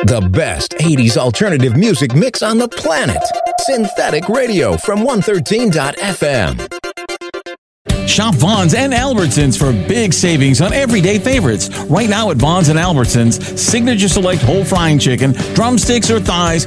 The best 80s alternative music mix on the planet. Synthetic Radio from 113.fm. Shop Vons and Albertsons for big savings on everyday favorites. Right now at Vons and Albertsons, Signature Select whole frying chicken, drumsticks or thighs,